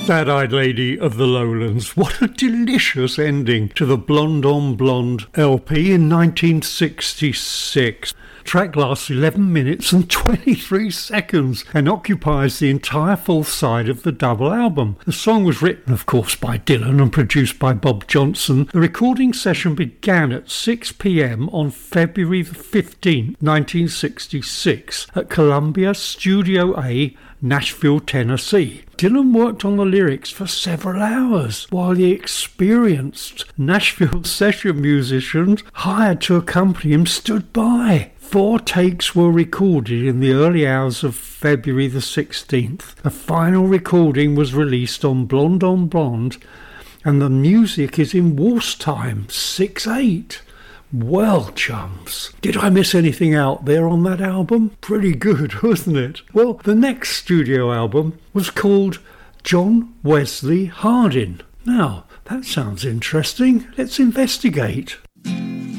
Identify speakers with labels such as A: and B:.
A: Sad-Eyed Lady of the Lowlands. What a delicious ending to the Blonde on Blonde LP in 1966. Track lasts 11 minutes and 23 seconds and occupies the entire fourth side of the double album. The song was written, of course, by Dylan and produced by Bob Johnson. The recording session began at 6 p.m. on February the 15th, 1966 at Columbia Studio A, Nashville, Tennessee. Dylan worked on the lyrics for several hours while the experienced Nashville session musicians hired to accompany him stood by. 4 takes were recorded in the early hours of February the 16th. The final recording was released on Blonde, and the music is in Warstime 6/8. Well, chums, did I miss anything out there on that album? Pretty good, wasn't it? Well, the next studio album was called John Wesley Harding. Now, that sounds interesting. Let's investigate.